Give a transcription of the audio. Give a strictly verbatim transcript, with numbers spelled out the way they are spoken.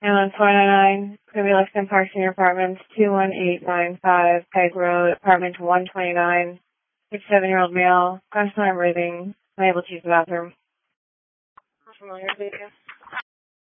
Ambulance four nine nine, Kirby Lexington Park Senior Apartments, two one eight nine five, Peg Road, apartment one twenty-nine, fifty-seven-year-old male, constant arm breathing, unable to use the bathroom. Familiar, thank you.